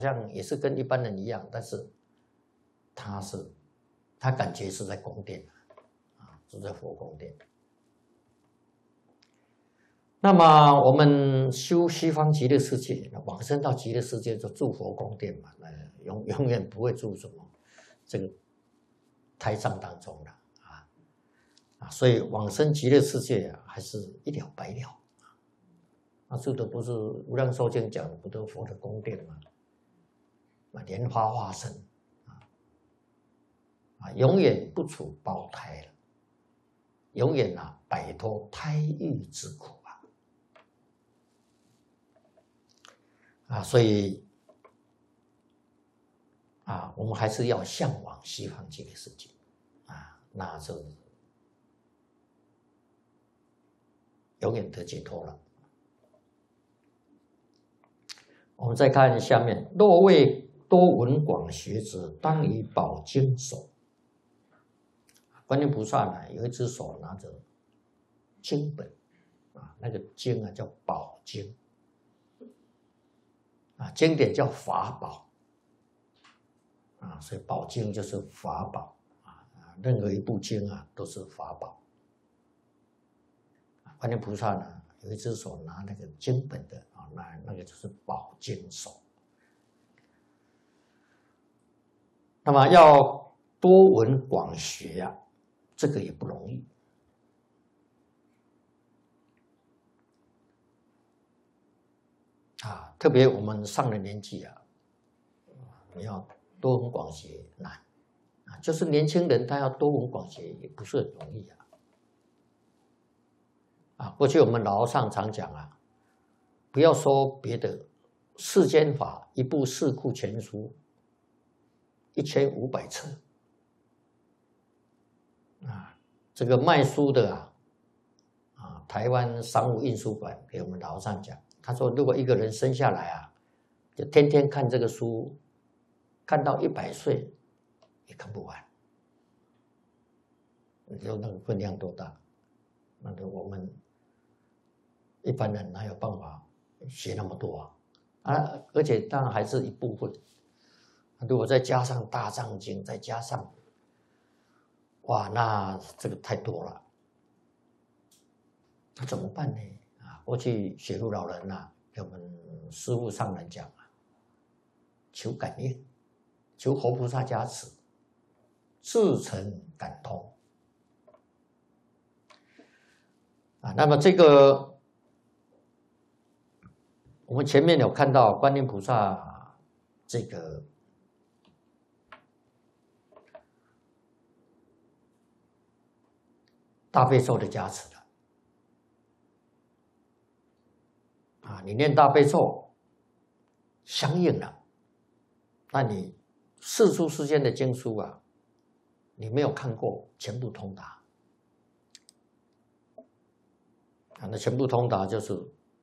像也是跟一般人一样，但是他感觉是在宫殿是在佛宫殿。那么我们修西方极乐世界，往生到极乐世界就住佛宫殿嘛，永远不会住什么这个胎藏当中了所以往生极乐世界还是一了百了住的不是无量寿经讲的不得佛的宫殿吗？莲花化身永远不处胞胎了，永远摆脱胎狱之苦所以我们还是要向往西方极乐世界那就永远得解脱了。我们再看下面，若为多闻广学者，当以宝经手。观音菩萨呢，有一只手拿着经本那个经叫宝经经典叫法宝所以宝经就是法宝任何一部经都是法宝。观音菩萨呢，有一只手拿那个经本的那个就是宝经手。那么要多闻广学这个也不容易特别我们上了年纪你要多闻广学难就是年轻人他要多闻广学也不是很容易过去我们老和尚常讲不要说别的，世间法一部四库全书1500册这个卖书的台湾商务印书馆给我们老和尚讲，他说如果一个人生下来就天天看这个书，看到100岁也看不完，你说那个分量多大？那个我们一般人哪有办法学那么多而且当然还是一部分，如果再加上大藏经，再加上哇，那这个太多了，那怎么办呢？过去雪鹿老人给我们师父上人讲求感应，求佛菩萨加持，自成感通那么这个我们前面有看到观音菩萨这个大悲咒的加持你念大悲咒相应了，那你世出世间的经书你没有看过，全部通达那全部通达就是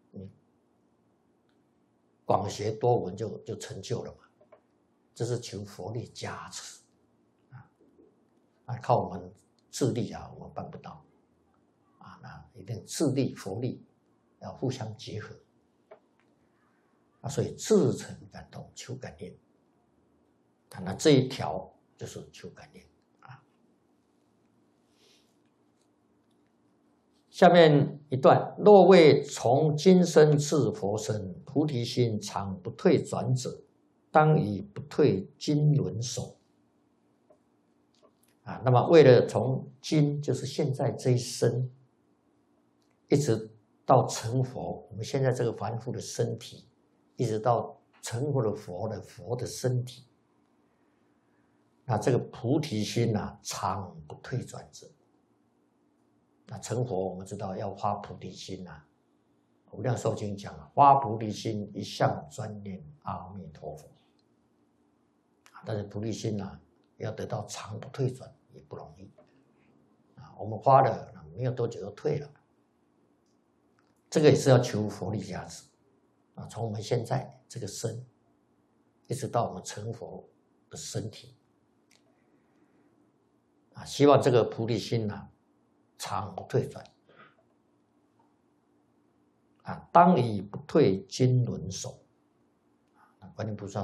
广学多闻就成就了嘛，这是求佛力加持靠我们自力我们办不到那一定自力佛力要互相结合所以自成感通，求感应那这一条就是求感应下面一段，若为从今生至佛身，菩提心常不退转者，当以不退经轮手那么为了从今就是现在这一生一直到成佛，我们现在这个凡夫的身体，一直到成佛的佛的身体，那这个菩提心常不退转者，那成佛我们知道要发菩提心无量寿经讲发菩提心，一向专念阿弥陀佛但是菩提心要得到常不退转也不容易我们发了没有多久就退了，这个也是要求佛力加持从我们现在这个身一直到我们成佛的身体希望这个菩提心常不退转当以不退经轮手观音菩萨